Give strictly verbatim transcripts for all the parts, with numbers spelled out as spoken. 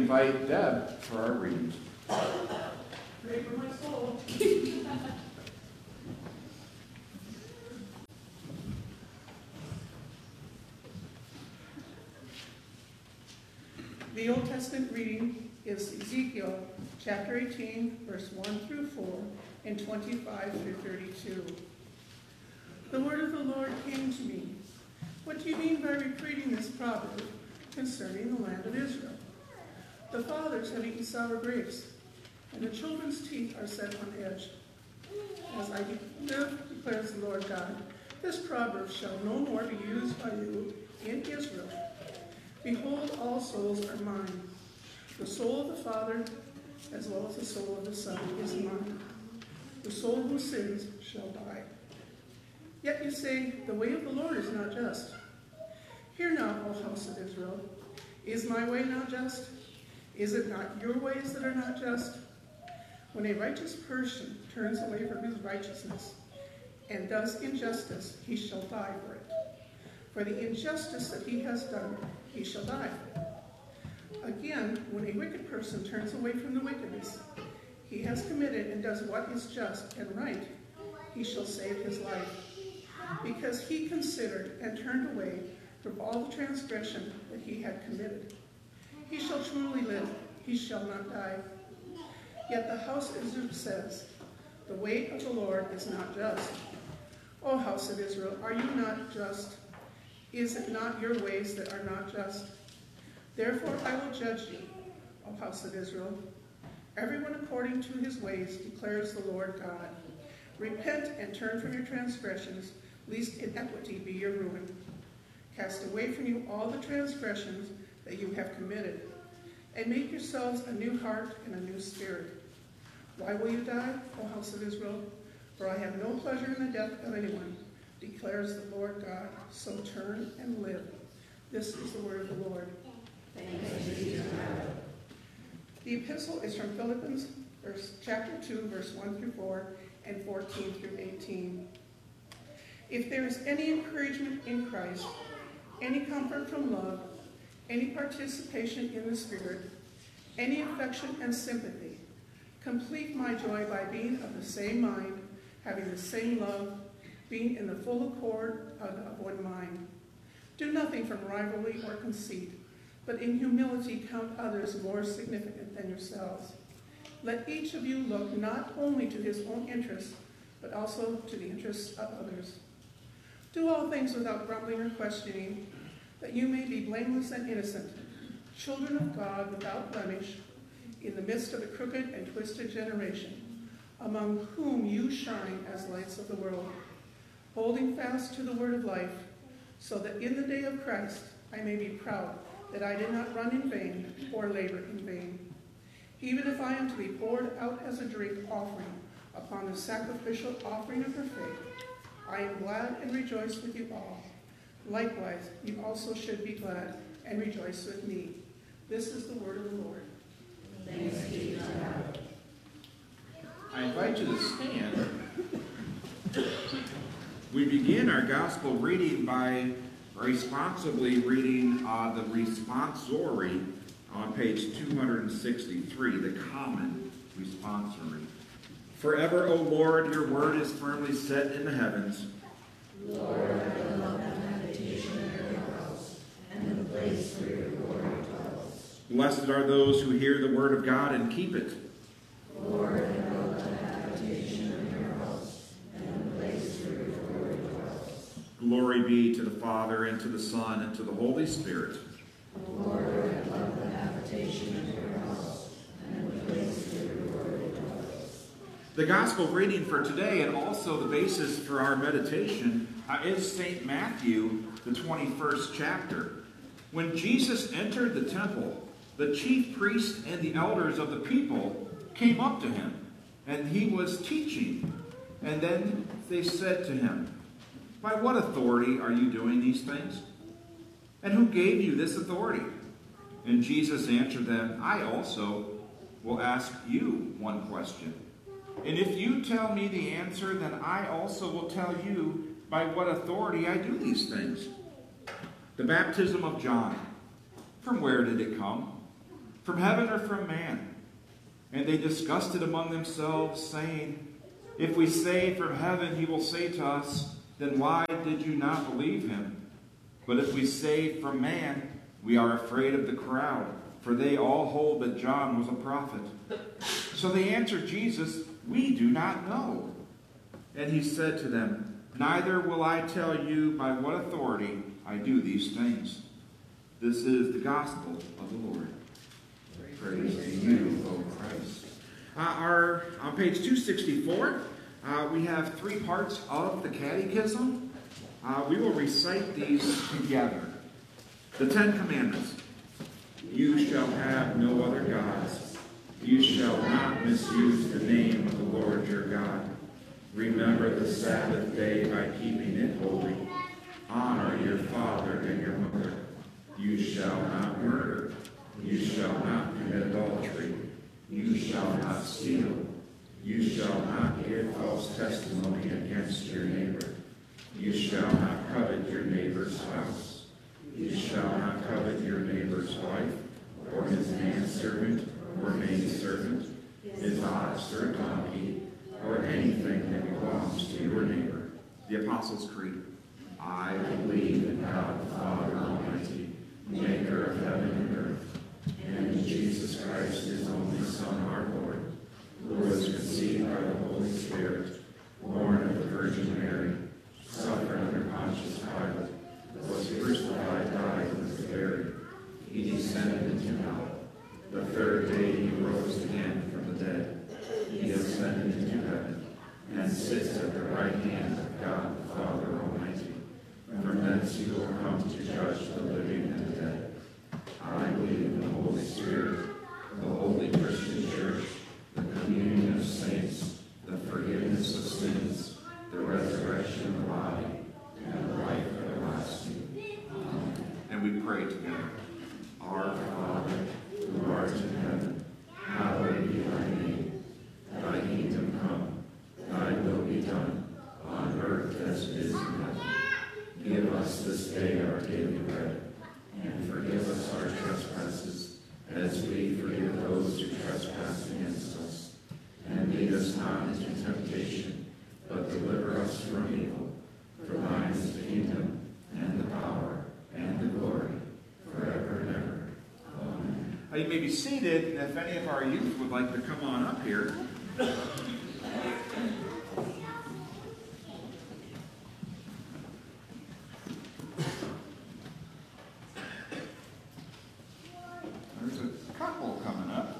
invite Deb for our readings. Pray for my soul. The Old Testament reading is Ezekiel chapter eighteen, verse one through four, and twenty-five through thirty-two. The word of the Lord came to me. What do you mean by repeating this proverb concerning the land of Israel? The fathers have eaten sour grapes, and the children's teeth are set on edge. As I live, declares the Lord God, this proverb shall no more be used by you in Israel. Behold, all souls are mine. The soul of the Father, as well as the soul of the Son, is mine. The soul who sins shall die. Yet you say, the way of the Lord is not just. Hear now, O house of Israel. Is my way not just? Is it not your ways that are not just? When a righteous person turns away from his righteousness and does injustice, he shall die for it. For the injustice that he has done, he shall die. Again, when a wicked person turns away from the wickedness he has committed and does what is just and right, he shall save his life. Because he considered and turned away from all the transgression that he had committed. He shall truly live, he shall not die. Yet the house of Israel says, the way of the Lord is not just. O house of Israel, are you not just? Is it not your ways that are not just? Therefore I will judge you, O house of Israel. Everyone according to his ways, declares the Lord God. Repent and turn from your transgressions, lest iniquity be your ruin. Cast away from you all the transgressions that you have committed, and make yourselves a new heart and a new spirit. Why will you die, O house of Israel? For I have no pleasure in the death of anyone, declares the Lord God. So turn and live. This is the word of the Lord. Thanks be to God. The epistle is from Philippians, verse, chapter two, verse one through four, and fourteen through eighteen. If there is any encouragement in Christ, any comfort from love, any participation in the Spirit, any affection and sympathy, complete my joy by being of the same mind, having the same love, being in the full accord of one mind. Do nothing from rivalry or conceit, but in humility count others more significant than yourselves. Let each of you look not only to his own interests, but also to the interests of others. Do all things without grumbling or questioning, that you may be blameless and innocent, children of God without blemish, in the midst of a crooked and twisted generation, among whom you shine as lights of the world, holding fast to the word of life, so that in the day of Christ I may be proud that I did not run in vain or labor in vain. Even if I am to be poured out as a drink offering upon the sacrificial offering of your faith, I am glad and rejoice with you all. Likewise, you also should be glad and rejoice with me. This is the word of the Lord. Thanks be to God. I invite you to stand. We begin our gospel reading by responsibly reading uh, the responsory on page two hundred sixty-three, the common responsory. Forever, O Lord, your word is firmly set in the heavens. Lord, I love the habitation of your house, and the place where your glory dwells. Blessed are those who hear the word of God and keep it. Lord, I love the habitation of your house, and the place where your glory dwells. Glory be to the Father, and to the Son, and to the Holy Spirit. Lord, I love the habitation of your house, and the place where your glory dwells. The gospel reading for today, and also the basis for our meditation, uh, is Saint Matthew, the twenty-first chapter. When Jesus entered the temple, the chief priests and the elders of the people came up to him, and he was teaching. And then they said to him, "By what authority are you doing these things? And who gave you this authority?" And Jesus answered them, "I also will ask you one question. And if you tell me the answer, then I also will tell you by what authority I do these things. The baptism of John, from where did it come? from heaven or from man? And they discussed it among themselves, saying, If we say from heaven, he will say to us, Then why did you not believe him? But if we say from man, we are afraid of the crowd, for they all hold that John was a prophet. So they answered Jesus, We do not know. And he said to them, Neither will I tell you by what authority I do these things. This is the gospel of the Lord. Praise to you, O Christ. Uh, our, on page two sixty-four, uh, we have three parts of the Catechism. Uh, we will recite these together. The Ten Commandments. You shall have no other gods. You shall not misuse the name of the Lord your God. Remember the Sabbath day by keeping it holy. Honor your father and your mother. You shall not murder. You shall not commit adultery. You shall not steal. You shall not give false testimony against your neighbor. You shall not covet your neighbor's house. You shall not covet your neighbor's wife, or his manservant, or maidservant, his ox or donkey, or anything that belongs to your neighbor. The Apostles' Creed. I believe in God the Father Almighty, maker of heaven and earth, and in Jesus Christ, his only Son, our Lord, who was conceived by the Holy Spirit, born of the Virgin Mary, suffered under Pontius Pilate, was crucified, died, and was buried. He descended into hell. The third day he rose again from the dead. He ascended into heaven, and sits at the right hand of God the Father Almighty. From thence he will come to judge the living and the dead. I believe in the Holy Spirit, the holy Christian Church, the communion of saints, the forgiveness of sins, the resurrection of the body, and the life everlasting. Amen. And we pray together. Our Father, who art in heaven, hallowed be thy name. Thy kingdom come, thy will be done, on earth as it is in heaven. Give us this day our daily bread, and forgive us our trespasses, as we forgive those who trespass against us. And lead us not into temptation, but deliver us from evil. For thine is the kingdom, and the power, and the glory, forever and ever. Amen. Uh, you may be seated, and if any of our youth would like to come on up here. There's a couple coming up.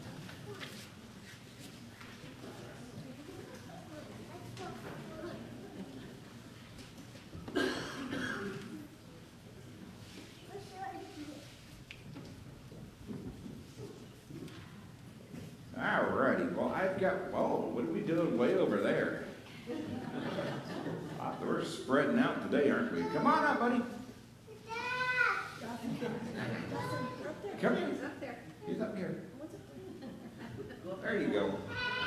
Alrighty, well I've got, whoa, what are we doing way over there? Uh, we're spreading out today, aren't we? Come on up, buddy. Come here. He's up there. He's up here. There you go.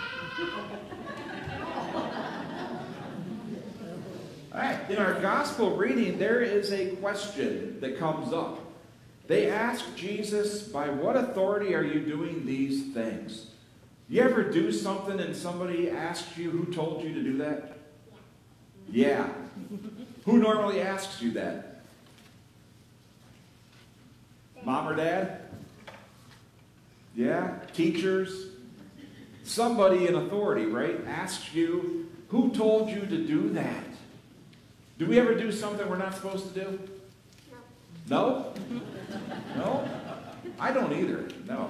All right, in our gospel reading, there is a question that comes up. They ask Jesus, by what authority are you doing these things? You ever do something and somebody asks you who told you to do that? Yeah. Who normally asks you that? Mom or dad? Yeah? Teachers? Somebody in authority, right? Asks you, who told you to do that? Do we ever do something we're not supposed to do? No. No? No? I don't either. No.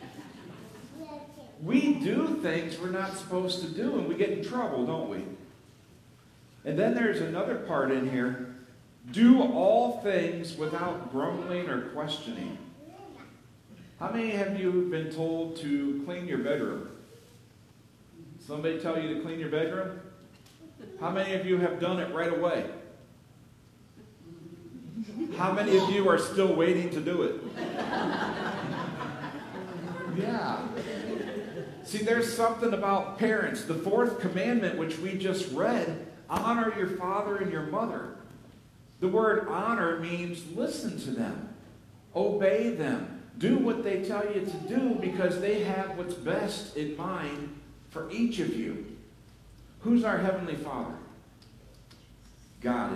We do things we're not supposed to do, and we get in trouble, don't we? And then there's another part in here. Do all things without grumbling or questioning. How many have you been told to clean your bedroom? Somebody tell you to clean your bedroom? How many of you have done it right away? How many of you are still waiting to do it? Yeah. See, there's something about parents. The fourth commandment, which we just read, honor your father and your mother. The word honor means listen to them, obey them, Do what they tell you to do because they have what's best in mind for each of you. Who's our Heavenly Father? God